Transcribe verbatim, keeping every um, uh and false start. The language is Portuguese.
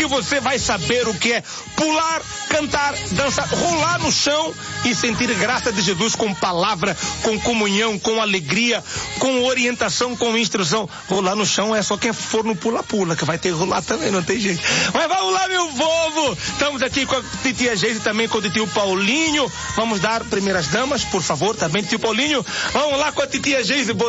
você vai saber o que é pular, cantar, dançar, rolar no chão e sentir graça de Jesus com palavra, com comunhão, com alegria, com orientação, com instrução. Rolar no chão é só quem for no pula-pula, que vai ter que rolar também, não tem jeito. Mas vamos lá, meu povo! Estamos aqui com a titia Geise, também com o tio Paulinho. Vamos dar primeiras damas, por favor, também, tio Paulinho. Vamos lá com a titia Geise.